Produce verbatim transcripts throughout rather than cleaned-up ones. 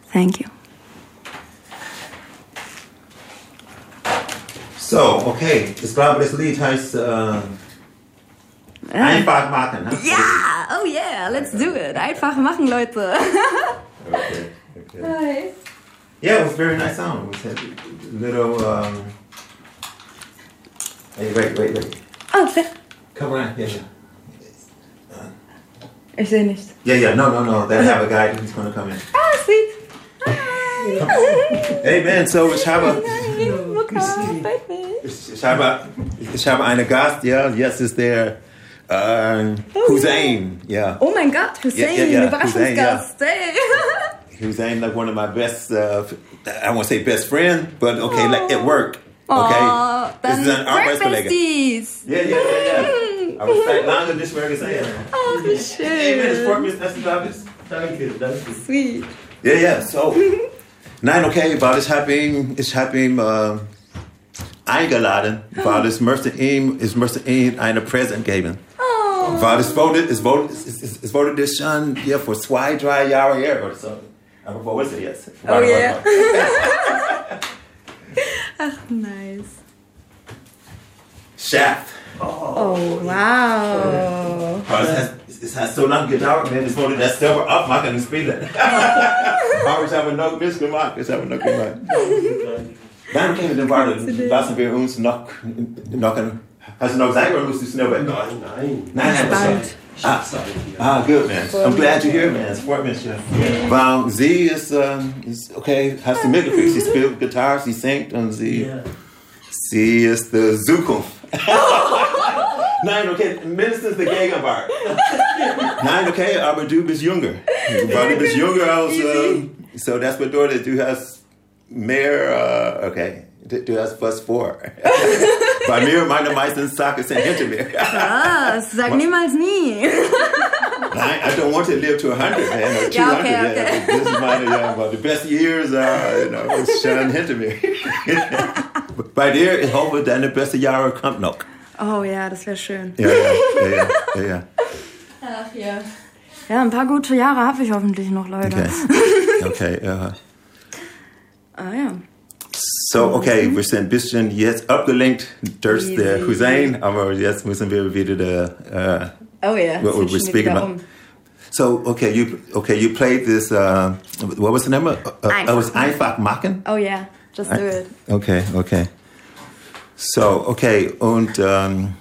Thank you. So, okay. Ich glaube, das Lied heißt äh, Einfach machen. Ne? Ja, oh yeah, let's do it. Einfach machen, Leute. Okay, okay. Hi. Yeah, it was a very nice song. It was a little, um... Hey, wait, wait, wait. Oh, fair. Come around, yeah, yeah. Ich sehe nicht. Yeah, yeah, no, no, no. They have a guy who's going to come in. Ah, sweet. Hi. Hey, man, so ich habe... Hi, Ich habe, ich habe einen Gast, ja, jetzt ist der äh, Hussein, ja. Oh mein Gott, Hussein, yeah, yeah, Überraschungsgast, hey. Hussein, like one of my best, uh, I won't say best friend, but okay, oh. like at work, okay. Oh, das ist ein Arbeitskollege. Ja, ja, ja, ja. Aber seit lange nicht mehr gesehen. Oh, wie schön. Hey, man, es freut mich, dass du da bist. Danke, danke. Sweet. Ja, ja, so. Nein, okay, weil ich habe ihn, ich habe ihn, uh, eingeladen, weil ich möchte ihm, ich möchte ihm eine Präsent geben. Oh. Weil es wurde, es wurde, es, es, es wurde das schon ja, vor zwei, drei Jahren her oder so. Aber wo ist er jetzt? Oh warte, yeah. warte, warte. Ach, nice. Shaft. Oh, wow. Weil es, hat, es hat so lange gedauert, man, ich wollte das selber aufmachen und spielen. Aber ich habe noch nichts gemacht, ich habe noch gemacht. Dann okay, dann war, lassen wir uns noch, noch ein, hast du noch sagen oder musst du schnell weg? Nein, nein. Nein, nein, Bald. Ah, ah, good, man. I'm glad you're here, man. Es freut mich. Ja. Weil sie ist, ähm, ist, okay, hast du mitgekriegt, sie spielt Gitarre, sie singt und sie, yeah. sie ist die Zukunft. Nein, okay, mindestens die Gegenwart. Nein, okay, aber du bist jünger. Weil du bist jünger als, ähm, so das bedeutet, du hast mehr, uh, okay, du, du hast was vor. Bei mir, meine meisten Sachen sind hinter mir. Was? Sag niemals nie. Nein, I don't want to live to one hundred, man, or two hundred. Ja, okay, okay. Yeah. This is meine, yeah, but the best years are, you know, schon hinter mir. Bei dir, ich hoffe, deine besten Jahre kommt noch. Oh ja, das wäre schön. Ja, ja, ja, ja, ja, ja. Ach ja. Ja, ein paar gute Jahre habe ich hoffentlich noch, Leute. Okay, okay, ja. Ah ja. So, okay, wir sind ein bisschen jetzt abgelenkt durch den Hussein, aber jetzt müssen wir wieder der. Uh, oh yeah. What we're speaking about. Um. So, okay, you okay, you played this. Uh, what was the name? Uh, uh, it was Einfach machen. Oh yeah, just do it. Okay, okay. So, okay, und um,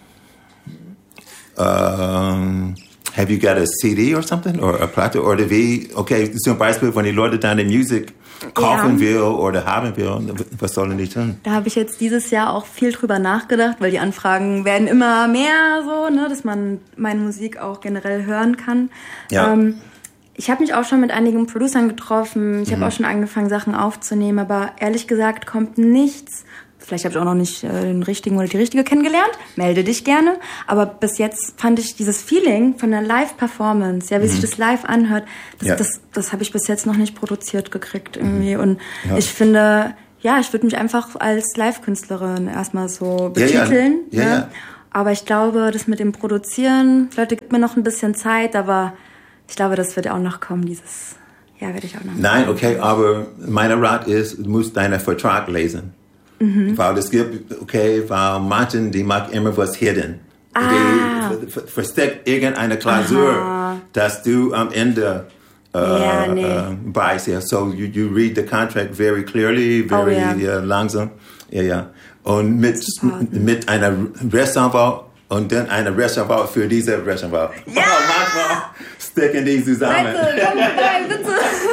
um, have you got a C D or something or a Platte or the V? Okay, zum Beispiel, wenn die Leute deine Musik kaufen will oder haben will, was sollen die tun? Da habe ich jetzt dieses Jahr auch viel drüber nachgedacht, weil die Anfragen werden immer mehr so, ne, dass man meine Musik auch generell hören kann. Ja. Ähm, ich habe mich auch schon mit einigen Producern getroffen, ich mhm. habe auch schon angefangen, Sachen aufzunehmen, aber ehrlich gesagt kommt nichts. Vielleicht habe ich auch noch nicht äh, den richtigen oder die richtige kennengelernt. Melde dich gerne. Aber bis jetzt fand ich dieses Feeling von der Live-Performance, ja, wie mhm. sich das live anhört, das, ja. das, das habe ich bis jetzt noch nicht produziert gekriegt irgendwie. Und ja. ich finde, ja, ich würde mich einfach als Live-Künstlerin erstmal so betiteln. Ja, ja. Ja, ne? ja. Aber ich glaube, das mit dem Produzieren, Leute, gibt mir noch ein bisschen Zeit, aber ich glaube, das wird auch noch kommen, dieses, ja, werde ich auch noch. Nein, okay, aber mein Rat ist, du musst deinen Vertrag lesen. Mhm. Weil es gibt, okay, weil manchen, die mag immer was hidden. Ah. Die versteckt irgendeine Klausur, Aha. dass du am Ende uh, ja, nee. uh, beißt. Yeah. So you, you read the contract very clearly, very oh, ja. uh, langsam. Ja, ja. Und mit, mit einer Rechtsanwalt und dann eine Rechtsanwalt für diese Rechtsanwalt. Ja! Oh, manchmal stecken die zusammen. Bitte, komm rein, bitte.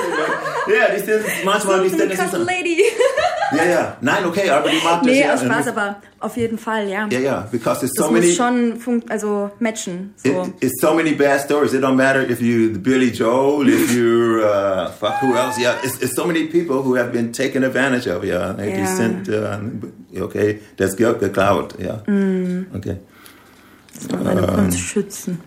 Ja, die sind manchmal, die stecken zusammen. Lady. Ja, ja. Nein, okay, aber die mag das. Nee, ja. aus Spaß, aber auf jeden Fall, ja. Ja, ja, because there's so das many... muss schon funkt, also matchen. So. It, it's so many bad stories. It don't matter if you Billy Joel, if you're, uh, fuck, who else? Yeah, it's, it's so many people who have been taken advantage of, yeah. They ja. sent, uh, okay, das Geld geklaut, ja. Mm. Okay. Das soll meine um, Kunst schützen.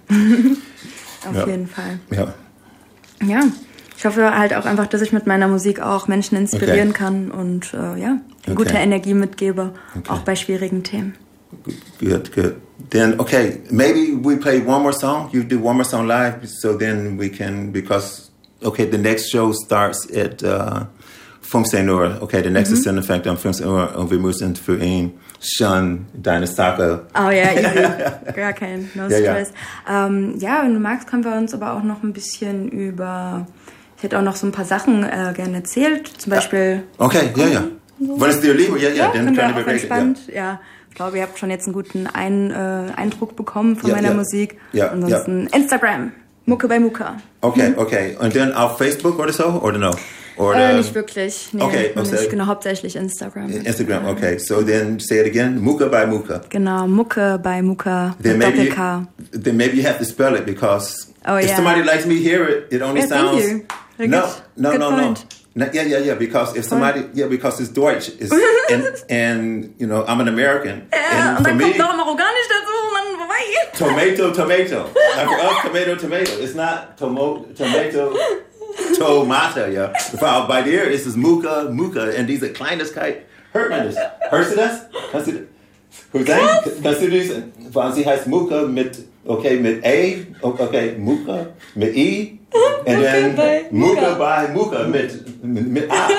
auf ja. jeden Fall. Ja. Ja. Ich hoffe halt auch einfach, dass ich mit meiner Musik auch Menschen inspirieren okay. kann und äh, ja, okay. gute Energie mitgebe, okay. auch bei schwierigen Themen. Good, good. Then, okay, maybe we play one more song. You do one more song live, so then we can, because okay, the next show starts at uh, fünfzehn Uhr. Okay, der nächste mhm. Sendefängt um fünfzehn Uhr und wir müssen für ihn schon deine Sache. Oh ja, easy. Gar kein, no ja, stress. Ja. Ähm, ja, wenn du magst, können wir uns aber auch noch ein bisschen über, ich hätte auch noch so ein paar Sachen äh, gerne erzählt, zum Beispiel. Ja. Okay, ja, ja. So. Wenn es dir lieber, ja, ja, ja, dann können wir auch entspannt, ja. ja. Ich glaube, ihr habt schon jetzt einen guten Ein, äh, Eindruck bekommen von ja, meiner ja. Musik. Ja, ansonsten ja. Instagram, Mucke bei Mucke. Okay, okay. Und dann auf Facebook oder so, oder no? Oder, äh, nicht wirklich. Nee, okay, nicht. Okay. Genau, hauptsächlich Instagram. Instagram, okay. So then say it again. Mucke by Mucke. Genau, Mucke by Mucke. Then maybe, you, then maybe you have to spell it because oh, if yeah. somebody lets me hear it, it only yeah, sounds. Thank you. No, good, no, good no, point. no. Yeah, yeah, yeah. Because if somebody, yeah, because it's Deutsch, is and and you know I'm an American. Ja, and und dann for kommt me, noch Marokanisch dazu und dann vorbei. Tomato, tomato. uh, tomato, tomato. It's not tomo, tomato. Tomata, ja. Weil bei dir ist es Mucke, Mucke. Und diese Kleinigkeit, hört man das? Hörst du das? Kannst du, Hussein, kannst du das? Weil sie heißt Mucke mit, okay, mit A, okay, Mucke, mit I. Und dann Mucke bei Mucke mit, mit, mit A.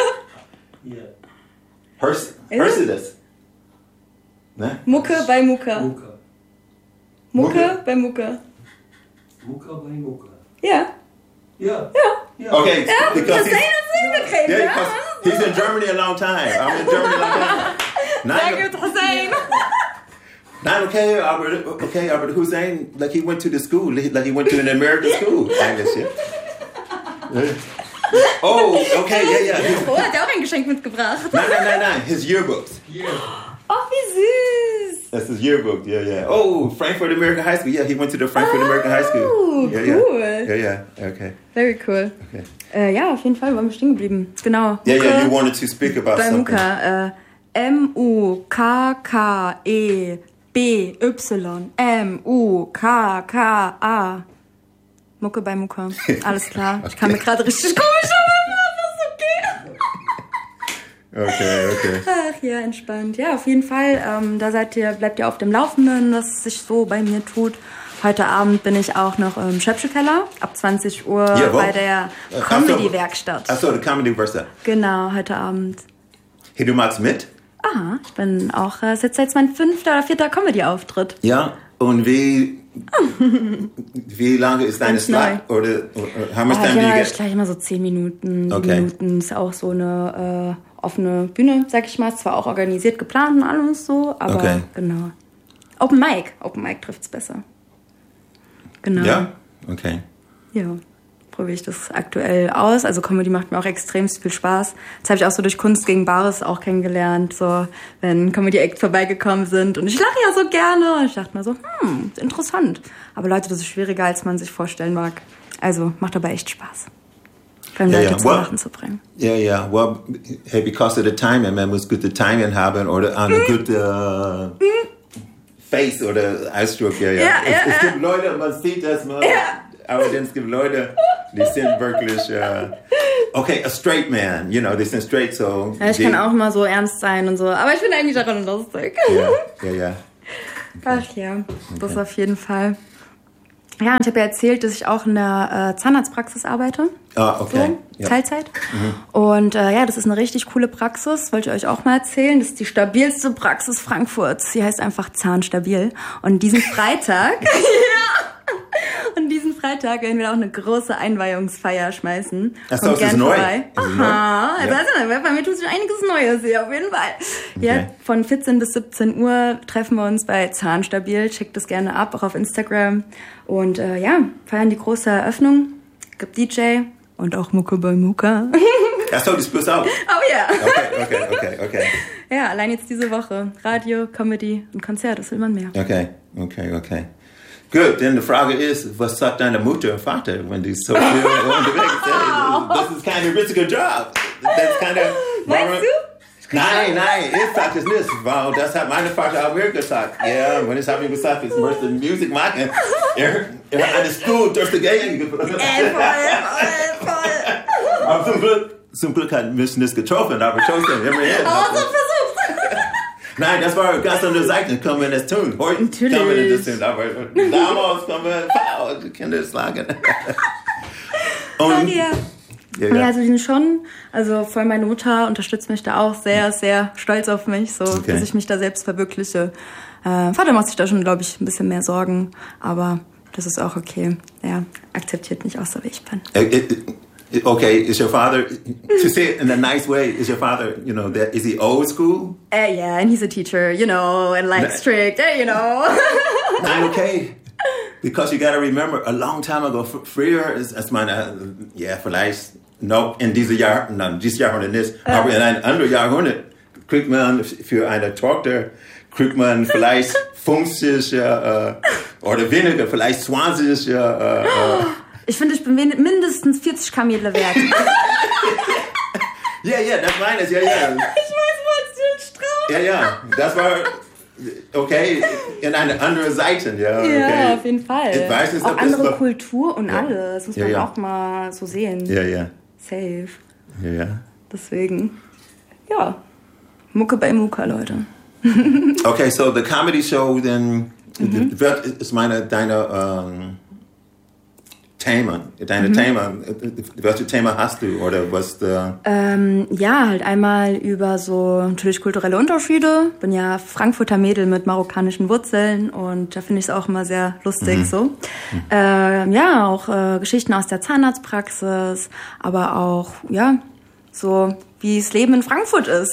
Hörst, hörst du das? Ne? Mucke bei Mucke. Mucke. Mucke bei Mucke. Mucke bei Mucke. Ja. Ja. Ja. Okay. Ja, because he's, yeah, yeah, he's in Germany a long time. I'm in Germany a long time. Nein, Sehr gut, Hussein. Nein, okay, aber, okay, aber Hussein, like he went to the school, like he went to an American school. English, yeah. Oh, okay, yeah, yeah. Oh, hat er auch ein Geschenk mitgebracht. Nein, nein, nein, nein, his yearbooks. Yeah. Oh, wie süß. That's his yearbook, yeah, yeah. Oh, Frankfurt American High School. Yeah, he went to the Frankfurt oh, American High School. Yeah, cool. Yeah, yeah, yeah, okay. Very cool. Okay. Äh, ja, auf jeden Fall waren wir stehen geblieben. Genau. Yeah, Mucke, yeah, you wanted to speak about bei something. Mucke, äh, M U K K E B Y M U K K A. Mucke bei Mucke. Alles klar. Ich kam mir gerade richtig komisch Okay, okay. Ach ja, entspannt. Ja, auf jeden Fall. Ähm, da seid ihr, bleibt ihr auf dem Laufenden, was sich so bei mir tut. Heute Abend bin ich auch noch im Schöpfchekeller ab zwanzig Uhr ja, bei der Comedy-Werkstatt. Achso, die Comedy-Werkstatt. Genau, heute Abend. Hey, du machst mit? Aha, ich bin auch, es ist jetzt, jetzt mein fünfter oder vierter Comedy-Auftritt. Ja, und wie, wie lange ist deine Slot? Oder, oder how much oh, time do you ja, get? Ich gleich immer so zehn Minuten, sieben okay. Minuten. Ist auch so eine äh, offene Bühne, sag ich mal. Ist zwar auch organisiert, geplant und alles so, aber okay. genau. Open Mic, Open Mic trifft's besser. Genau. Ja, okay. Ja, probiere ich das aktuell aus. Also Comedy macht mir auch extrem viel Spaß. Das habe ich auch so durch Kunst gegen Bares auch kennengelernt, so wenn Comedy-Acts vorbeigekommen sind. Und ich lache ja so gerne. Und ich dachte mir so, hm, interessant. Aber Leute, das ist schwieriger, als man sich vorstellen mag. Also macht aber echt Spaß, Leute yeah, yeah. zum well, Lachen zu bringen. Ja, yeah, ja. Yeah. Well, hey, because of the timing, man muss gute Timing haben oder eine mm. gute uh, Face oder Ausdruck. Ja, ja. ja, es, ja es ja. gibt Leute, man sieht das mal. Ja. Aber es gibt Leute, die sind wirklich, uh, okay, a straight man, you know, die sind straight, so. Ja, ich die, kann auch mal so ernst sein und so, aber ich bin eigentlich daran lustig. Ja, ja, ja. Ach ja, das okay. Auf jeden Fall. Ja, und ich habe ja erzählt, dass ich auch in der äh, Zahnarztpraxis arbeite. Ah, okay. So, ja. Teilzeit. Mhm. Und äh, ja, das ist eine richtig coole Praxis, wollte ich euch auch mal erzählen. Das ist die stabilste Praxis Frankfurts. Sie heißt einfach Zahnstabil. Und diesen Freitag, ja, und diesen Freitag werden wir auch eine große Einweihungsfeier schmeißen. Ach so, ist das neu? Aha, also, ja. also bei mir tut sich einiges Neues hier, auf jeden Fall. Okay. Ja, von vierzehn bis siebzehn Uhr treffen wir uns bei Zahnstabil. Checkt das gerne ab, auch auf Instagram. Und äh, ja, feiern die große Eröffnung. Gibt D J und auch Mucke bei Mucke. Ach so, das bist auch. Oh ja. Okay, okay, okay, okay. Ja, allein jetzt diese Woche. Radio, Comedy und Konzert, das will man mehr. Okay, okay, okay. Gut, denn die Frage ist, was sagt deine Mutter und Vater, wenn die so viel unterwegs sind? Das ist kein richtiger Job. Das keine, Meinst du? Nein, nein, ich sage das nicht, weil das hat meine Vater auch mir gesagt. Ja, und ich habe ihm gesagt, ich möchte Musik machen. Er, er hat eine School durch die Gegend gebracht. Ey, voll, voll, voll. Aber zum Glück, zum Glück hat mich nicht getroffen, aber trotzdem, immer hin. Aber so versucht. Nein, das war ganz an der Seite, können wir das tun. Heute Natürlich. können wir das tun, aber damals können wir, wow, die Kinder schlagen. Und, ja. Yeah, yeah. Ja, also die sind schon, also vor allem meine Mutter unterstützt mich da auch sehr, sehr stolz auf mich, so, Okay. dass ich mich da selbst verwirkliche. Äh, Vater macht sich da schon, glaube ich, ein bisschen mehr Sorgen, aber das ist auch okay. Er akzeptiert mich auch so, wie ich bin. It, it, it, okay, is your father, to say it in a nice way, is your father, you know, that, is he old school? Uh, yeah, and he's a teacher, you know, and like Nah. strict, eh, you know. Nein, okay. Because you got to remember, a long time ago, f- früher ist, ist meine, ja, vielleicht, no, in diesem Jahr, nein, dieses Jahrhundert nicht, Uh. aber in einem anderen Jahrhundert kriegt man für eine Tochter, kriegt man vielleicht fünfzig äh, oder weniger, vielleicht zwanzig. Äh, äh, Ich finde, ich bin wen- mindestens vierzig Kamele wert. Ja, ja, das meine ich, ja, ja. Ich weiß, was du ein Strauß. Ja, ja, das war, okay, in eine andere Seite, ja. Okay. Ja, auf jeden Fall. Ich weiß nicht, auch ob das andere war- Kultur und Ja. alles. Muss Ja, man ja. auch mal so sehen. Ja, ja, Safe. ja, ja. Deswegen, ja. Mucke bei Mucke, Leute. Okay, so the comedy show, then, wird, ist meine, deine, ähm, Thema, deine Thema, welche Thema hast du, oder was, der, Ähm, ja, halt einmal über so natürlich kulturelle Unterschiede. Bin ja Frankfurter Mädel mit marokkanischen Wurzeln und da finde ich es auch immer sehr lustig so. Ähm, ja, auch äh, Geschichten aus der Zahnarztpraxis, aber auch, ja, so wie das Leben in Frankfurt ist.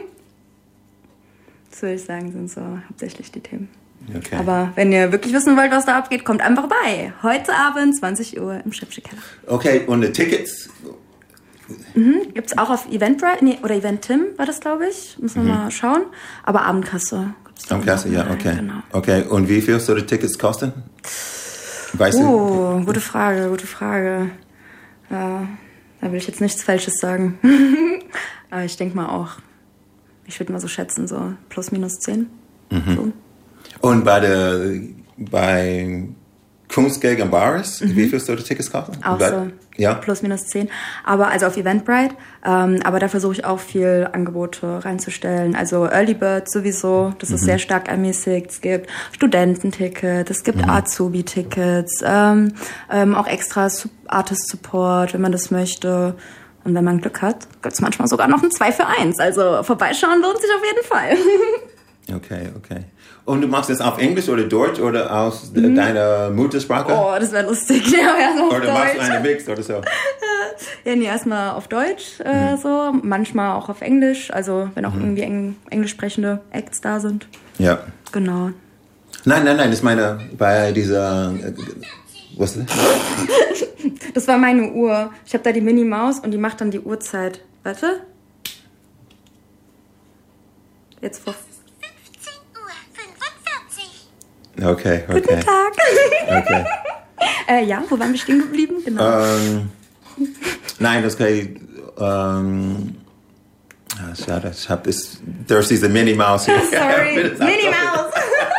Das würde ich sagen, sind so hauptsächlich die Themen. okay. Aber wenn ihr wirklich wissen wollt, was da abgeht, kommt einfach bei. Heute Abend, zwanzig Uhr im Schipschi-Keller. Okay, und die Tickets, Gibt's auch auf Eventbrite, nee, oder Event Tim war das, glaube ich. Müssen wir mal schauen. Aber Abendkasse gibt's da am Kasse, noch ja, online, okay. Genau. Okay, und wie viel soll die Tickets kosten? Weißt du? Oh, gute Frage, gute Frage. Ja, da will ich jetzt nichts Falsches sagen. Aber ich denke mal auch, ich würde mal so schätzen, so plus minus zehn. So. Und bei der, bei Kunst gegen Bares, wie viel soll die Tickets kosten? Auch bei, so. Ja? Plus minus zehn. Aber also auf Eventbrite. Ähm, aber da versuche ich auch viel Angebote reinzustellen. Also Early Bird sowieso, das ist sehr stark ermäßigt. Es gibt Studententickets, es gibt Azubi-Tickets, ähm, ähm, auch extra Su- Artist-Support, wenn man das möchte. Und wenn man Glück hat, gibt es manchmal sogar noch ein zwei für eins. Also vorbeischauen lohnt sich auf jeden Fall. Okay, okay. Und du machst das auf Englisch oder Deutsch oder aus de- deiner Muttersprache? Oh, das wäre lustig. Ja, erst auf Oder machst du Deutsch. einen Mix oder so? Ja, nee, erstmal auf Deutsch äh, so, manchmal auch auf Englisch, also wenn auch irgendwie eng englisch sprechende Acts da sind. Ja. Genau. Nein, nein, nein, das ist meine, bei dieser, äh, was ist das? Das war meine Uhr. Ich habe da die Mini-Maus und die macht dann die Uhrzeit. Warte. Jetzt vor... fünfzehn Uhr fünfundvierzig. Okay, okay. Guten Tag. Okay. äh, ja, wo waren wir stehen geblieben? Genau. Ähm, nein, das kann ich, ähm, ah, schade, ich hab das, there's diese Minnie Maus hier. Sorry, Mini-Maus.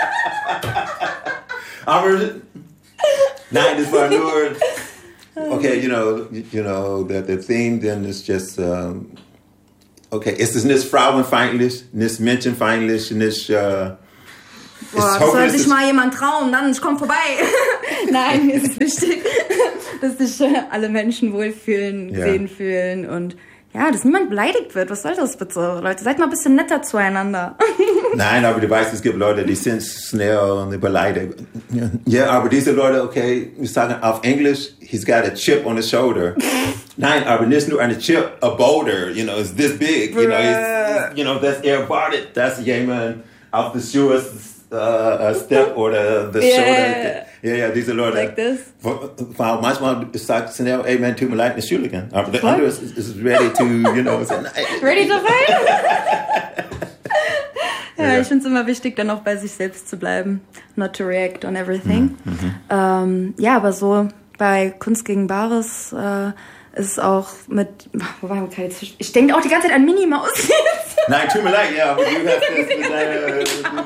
Aber, nein, das war nur, okay, you know, you know, the, the theme then is just, um, okay, es ist nicht frauenfeindlich, nicht menschenfeindlich, nicht, uh, Boah, das soll sich mal jemand trauen, dann ich komm vorbei. Nein, mir ist es wichtig, dass sich äh, alle Menschen wohlfühlen, Ja. gesehen fühlen und ja, dass niemand beleidigt wird. Was soll das bitte? Leute, seid mal ein bisschen netter zueinander. Nein, aber du weißt, es gibt Leute, die sind schnell beleidigt. Ja, aber diese Leute, okay, wir sagen auf Englisch, he's got a chip on his shoulder. Nein, aber nicht nur eine Chip, a boulder, you know, it's this big, you know, it's, you know, that's erwartet, dass jemand auf die Schuhe uh, step oder the Yeah. shoulder. Ja, ja, diese Leute. Like this? Weil manchmal sagt schnell, ey man, tut mir leid, nicht Schuldigen. Aber der andere ist, ist ready to, you know, say, nein. Ready to fight? Ja, Ja. ich finde es immer wichtig, dann auch bei sich selbst zu bleiben. Not to react on everything. Ähm, ja, aber so bei Kunst gegen Bares äh, ist es auch mit... Wo waren wir gerade jetzt? Ich denke auch die ganze Zeit an Minimaus. Nein, tut mir leid, ja, aber du hast das mit deiner...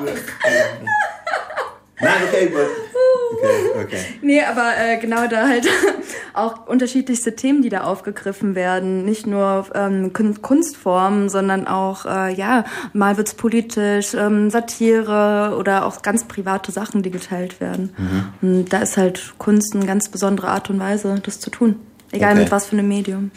Nein, okay, but... Okay, okay. Nee, aber äh, genau da halt auch unterschiedlichste Themen, die da aufgegriffen werden. Nicht nur ähm, Kun- Kunstformen, sondern auch, äh, ja, mal wird's politisch, ähm, Satire oder auch ganz private Sachen, die geteilt werden. Und da ist halt Kunst eine ganz besondere Art und Weise, das zu tun. Egal Okay. mit was für einem Medium.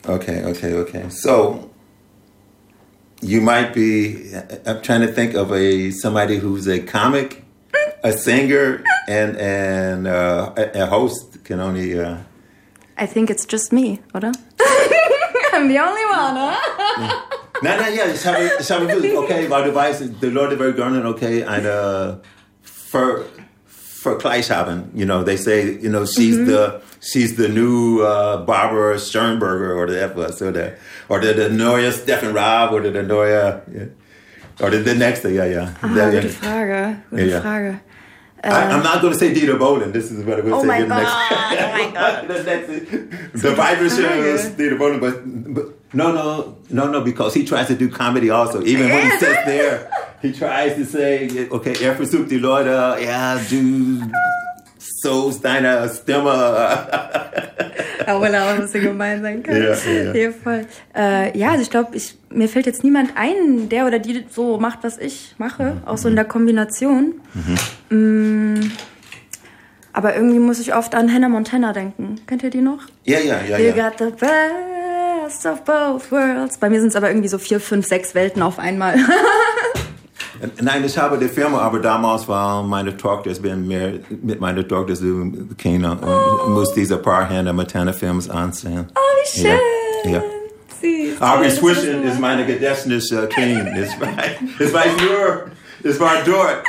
Okay, okay, okay. So, you might be, I'm trying to think of a somebody who's a comic, a singer, and and uh, a, a host can only... Uh, I think it's just me, oder? I'm the only one, huh? Nein, nein, ja, ich habe, ich habe wirklich, okay, weil du weißt, die Leute werden gerne, okay, eine Ver, Vergleich haben. You know, they say, you know, she's mm-hmm. the she's the new uh, Barbara Sternberger oder etwas, oder, oder der neue Stefan Raab, oder der neue, yeah. Oder der nächste, ja, ja. Ah, der, gute Frage, gute yeah, Frage. I, I'm not going to say Dieter Bohlen. This is what I'm going to oh say. My the God. next. Oh my God. the next, the vibration is Dieter Bohlen, but, but no, no, no, no, because he tries to do comedy also. Even when he sits there, he tries to say, okay, er versucht die Leute, ja, du sollst deine Stimme. Auch wenn er auch ein bisschen gemein sein kann. Ja, ja, ja. Voll. Äh, ja, also ich glaube, ich, mir fällt jetzt niemand ein, der oder die so macht, was ich mache, auch so in der Kombination. Mhm. Mm, aber irgendwie muss ich oft an Hannah Montana denken. Kennt ihr die noch? Ja, ja, ja. You ja. got the best of both worlds. Bei mir sind es aber irgendwie so vier, fünf, sechs Welten auf einmal. Nein, ich habe die Firma, aber damals war meine Tochter, ich bin mehr mit meiner Tochter zu Kinder und oh. muss diese paar Hannah Montana Filme ansehen. Oh, wie schön. Ja. Ja. Süß. Aber inzwischen ist meine Gedächtnis uh, clean. Ich weiß, ich weiß nur, es war dort.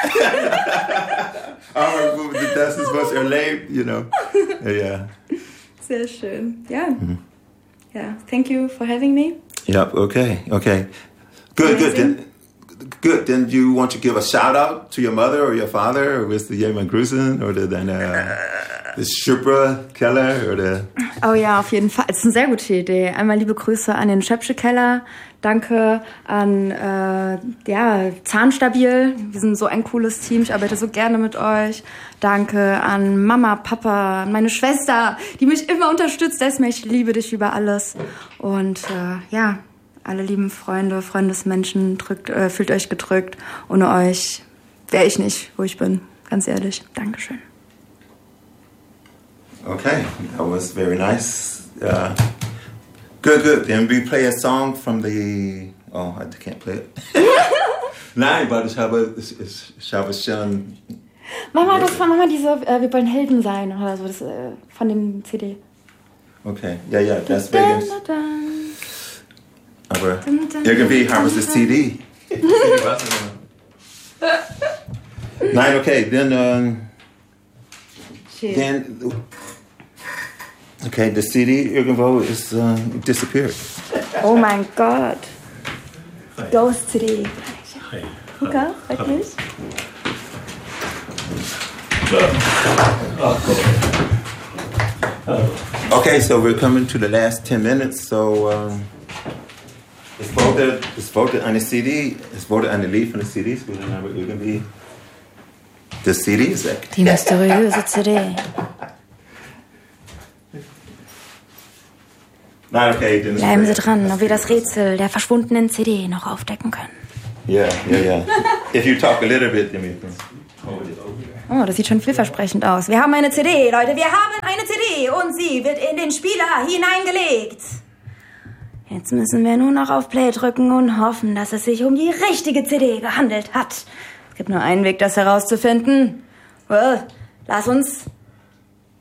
Aber das ist was erlebt, you know. Ja. Sehr schön. Ja. Mhm. Ja. Thank you for having me. Ja, okay, okay. Good, Amazing. good. Then, good. Then do you want to give a shout out to your mother or your father, or Mister jemand grüßen oder deine uh, Schupra Keller oder? Oh ja, auf jeden Fall. Das ist eine sehr gute Idee. Einmal liebe Grüße an den Schöpsche Keller. Danke an äh, ja, Zahnstabil. Wir sind so ein cooles Team. Ich arbeite so gerne mit euch. Danke an Mama, Papa, meine Schwester, die mich immer unterstützt. Desmond, ich liebe dich über alles. Und äh, ja, alle lieben Freunde, Freundesmenschen, drückt, äh, fühlt euch gedrückt. Ohne euch wäre ich nicht, wo ich bin. Ganz ehrlich. Dankeschön. Okay, that was very nice. Uh, good, good. Then we play a song from the... Oh, I can't play it. Nein, aber ich habe, ich habe schon... Mama, das war Mama diese, äh, wir wollen Helden sein oder so, das äh, von dem C D. Okay, ja, ja, deswegen... Aber irgendwie haben wir das C D. Nein, okay, dann... Um, then... Okay, the C D irgendwo ist uh, disappeared. Oh mein Gott. Ghost C D. Luca, freut mich. Okay, so we're coming to the last ten minutes. So um, es wurde, es wurde eine C D, es wurde eine Lied von den C Ds, wir haben aber irgendwie das C D ist weg. Die mysteriöse C D. Nein, okay, bleiben Sie dran, ob wir das Rätsel der verschwundenen C D noch aufdecken können. Ja, ja, ja. If you talk a little bit, then we can... Oh, das sieht schon vielversprechend aus. Wir haben eine C D, Leute, wir haben eine C D und sie wird in den Spieler hineingelegt. Jetzt müssen wir nur noch auf Play drücken und hoffen, dass es sich um die richtige C D gehandelt hat. Es gibt nur einen Weg, das herauszufinden. Well, lass uns